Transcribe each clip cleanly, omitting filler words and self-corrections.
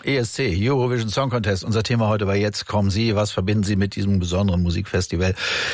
ESC, Eurovision Song Contest. Unser Thema heute war Jetzt kommen Sie. Was verbinden Sie mit diesem besonderen Musikfestival?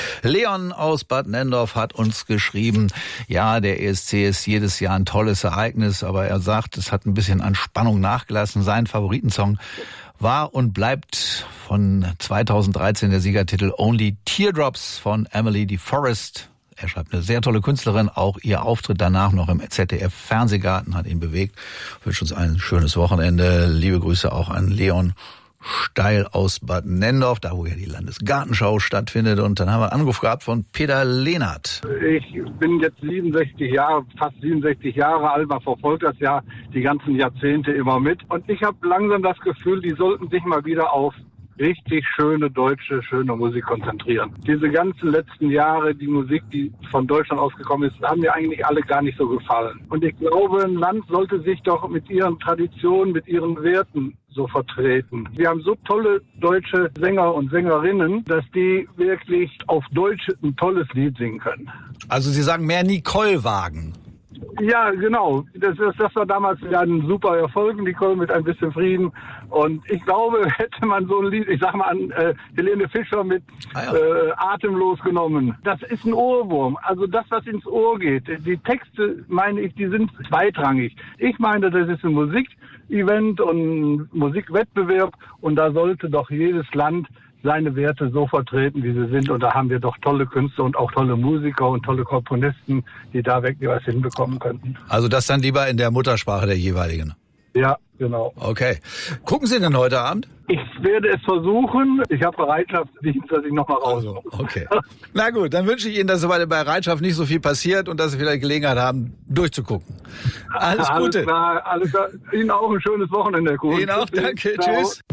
Leon aus Bad Nenndorf hat uns geschrieben, ja, der ESC ist jedes Jahr ein tolles Ereignis, aber er sagt, es hat ein bisschen an Spannung nachgelassen. Sein Favoritensong war und bleibt von 2013 der Siegertitel Only Teardrops von Emily DeForest. Er schreibt, eine sehr tolle Künstlerin. Auch ihr Auftritt danach noch im ZDF-Fernsehgarten hat ihn bewegt. Ich wünsche uns ein schönes Wochenende. Liebe Grüße auch an Leon Steil aus Bad Nenndorf, da wo ja die Landesgartenschau stattfindet. Und dann haben wir einen Anruf gehabt von Peter Lehnert. Ich bin jetzt 67 Jahre, fast 67 Jahre alt. Man verfolgt das ja die ganzen Jahrzehnte immer mit. Und ich habe langsam das Gefühl, die sollten sich mal wieder auf richtig schöne Musik konzentrieren. Diese ganzen letzten Jahre, die Musik, die von Deutschland ausgekommen ist, haben mir eigentlich alle gar nicht so gefallen. Und ich glaube, ein Land sollte sich doch mit ihren Traditionen, mit ihren Werten so vertreten. Wir haben so tolle deutsche Sänger und Sängerinnen, dass die wirklich auf Deutsch ein tolles Lied singen können. Also Sie sagen mehr Nicole Wagen. Ja, genau. Das war damals ja ein super Erfolg, Nicole mit ein bisschen Frieden. Und ich glaube, hätte man so ein Lied, ich sag mal an Helene Fischer mit Atemlos genommen. Das ist ein Ohrwurm. Also das, was ins Ohr geht. Die Texte, meine ich, die sind zweitrangig. Ich meine, das ist ein Musikevent und Musikwettbewerb. Und da sollte doch jedes Land seine Werte so vertreten, wie sie sind. Und da haben wir doch tolle Künstler und auch tolle Musiker und tolle Komponisten, die da wirklich was hinbekommen könnten. Also das dann lieber in der Muttersprache der jeweiligen? Ja, genau. Okay. Gucken Sie denn heute Abend? Ich werde es versuchen. Ich habe Bereitschaftsdienst, dass ich nochmal raus. Also, okay. Na gut, dann wünsche ich Ihnen, dass bei der Bereitschaft nicht so viel passiert und dass Sie vielleicht Gelegenheit haben, durchzugucken. Alles Gute. Alles klar. Ihnen auch ein schönes Wochenende. Ihnen auch, danke. Ciao. Tschüss.